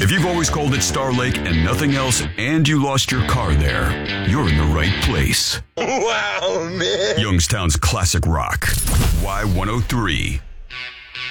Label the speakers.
Speaker 1: If you've always called it Star Lake and nothing else, and you lost your car there, you're in the right place.
Speaker 2: Wow, man.
Speaker 1: Youngstown's classic rock. Y103.